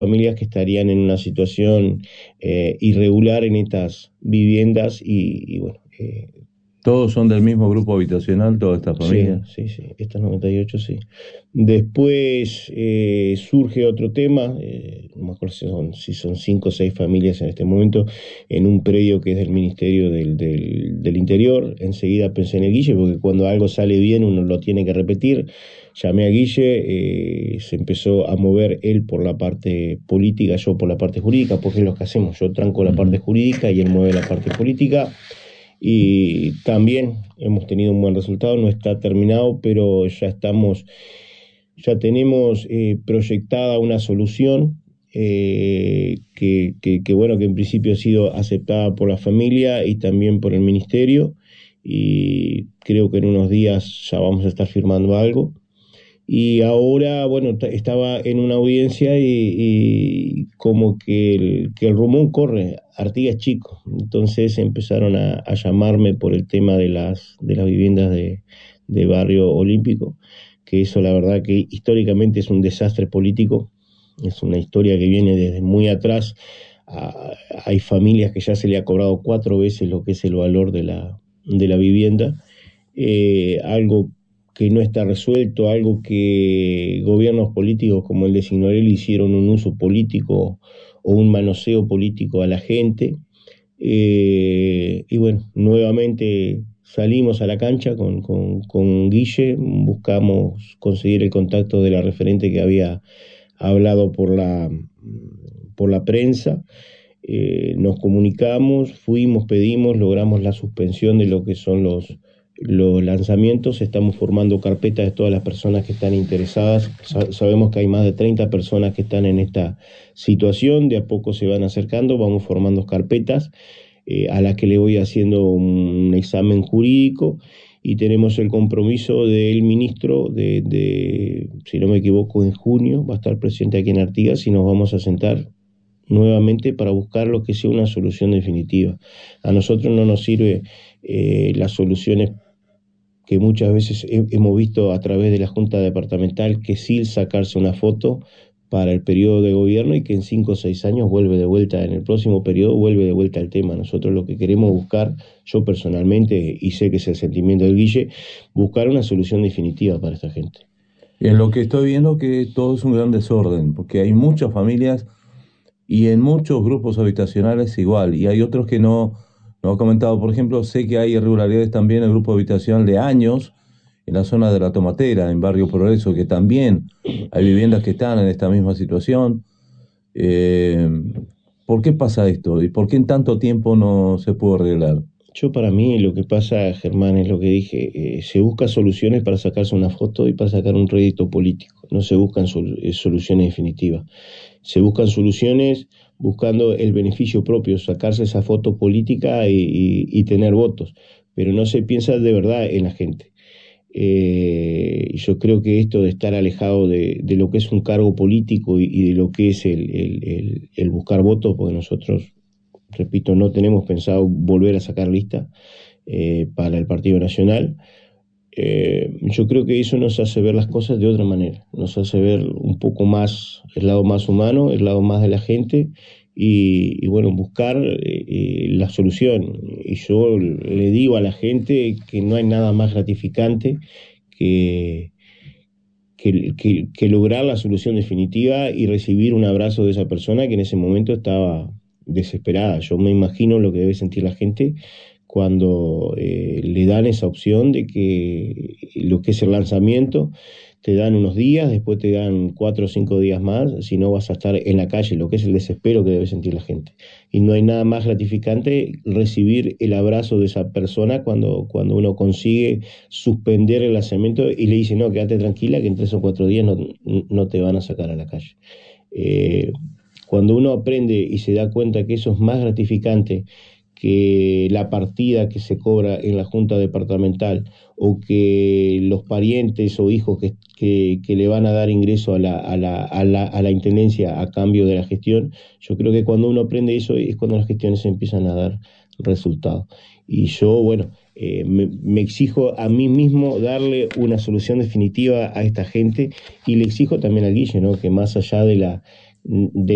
familias que estarían en una situación irregular en estas viviendas y bueno, ¿Todos son del mismo grupo habitacional, toda esta sí, familia? sí, sí, estas 98 sí. Después surge otro tema, no me acuerdo si son 5 o 6 familias en este momento, en un predio que es del Ministerio del Interior. Enseguida pensé en el Guille, porque cuando algo sale bien uno lo tiene que repetir. Llamé a Guille, se empezó a mover él por la parte política, yo por la parte jurídica, porque es lo que hacemos. Yo tranco la parte jurídica y él mueve la parte política. Y también hemos tenido un buen resultado, no está terminado, pero ya tenemos proyectada una solución bueno, que en principio ha sido aceptada por la familia y también por el ministerio, y creo que en unos días ya vamos a estar firmando algo. Y ahora, bueno, estaba en una audiencia y como que el rumor corre, Artigas es chico. Entonces empezaron a llamarme por el tema de las viviendas de Barrio Olímpico, que eso la verdad que históricamente es un desastre político, es una historia que viene desde muy atrás. Hay familias que ya se le ha cobrado 4 veces lo que es el valor de la vivienda, algo que no está resuelto, algo que gobiernos políticos como el de Signorile hicieron un uso político o un manoseo político a la gente. Y bueno, nuevamente salimos a la cancha con Guille, buscamos conseguir el contacto de la referente que había hablado por la prensa. Nos comunicamos, fuimos, pedimos, logramos la suspensión de lo que son los lanzamientos. Estamos formando carpetas de todas las personas que están interesadas. Sabemos que hay más de 30 personas que están en esta situación, de a poco se van acercando, vamos formando carpetas a las que le voy haciendo un examen jurídico, y tenemos el compromiso del ministro si no me equivoco, en junio va a estar presente aquí en Artigas y nos vamos a sentar nuevamente para buscar lo que sea una solución definitiva. A nosotros no nos sirve las soluciones que muchas veces hemos visto a través de la Junta Departamental, que sí sacarse una foto para el periodo de gobierno y que en 5 o 6 años vuelve de vuelta, en el próximo periodo vuelve de vuelta el tema. Nosotros lo que queremos buscar, yo personalmente, y sé que es el sentimiento del Guille, buscar una solución definitiva para esta gente. En lo que estoy viendo que todo es un gran desorden, porque hay muchas familias y en muchos grupos habitacionales igual, y hay otros que no he comentado. Por ejemplo, sé que hay irregularidades también en el grupo habitacional de Años, en la zona de La Tomatera, en Barrio Progreso, que también hay viviendas que están en esta misma situación. Eh, ¿Por qué pasa esto? ¿Y por qué en tanto tiempo no se pudo arreglar? Para mí lo que pasa, Germán, es lo que dije, se busca soluciones para sacarse una foto y para sacar un rédito político, no se buscan soluciones definitivas, se buscan soluciones buscando el beneficio propio, sacarse esa foto política y tener votos, pero no se piensa de verdad en la gente. Yo creo que esto de estar alejado de lo que es un cargo político y de lo que es el buscar votos, porque nosotros, repito, no tenemos pensado volver a sacar lista para el Partido Nacional. Yo creo que eso nos hace ver las cosas de otra manera, nos hace ver un poco más el lado más humano, el lado más de la gente, y bueno, buscar la solución. Y yo le digo a la gente que no hay nada más gratificante que, que lograr la solución definitiva y recibir un abrazo de esa persona que en ese momento estaba desesperada. Yo me imagino lo que debe sentir la gente cuando le dan esa opción de que lo que es el lanzamiento, te dan unos días, después te dan 4 o 5 días más, si no vas a estar en la calle, lo que es el desespero que debe sentir la gente. Y no hay nada más gratificante recibir el abrazo de esa persona cuando uno consigue suspender el lanzamiento y le dice, no, quédate tranquila que en 3 o 4 días no te van a sacar a la calle. Eh, Cuando uno aprende y se da cuenta que eso es más gratificante que la partida que se cobra en la Junta Departamental, o que los parientes o hijos que le van a dar ingreso a la Intendencia a cambio de la gestión, yo creo que cuando uno aprende eso es cuando las gestiones empiezan a dar resultados. Y yo, bueno, me exijo a mí mismo darle una solución definitiva a esta gente, y le exijo también a Guille, ¿no? Que más allá de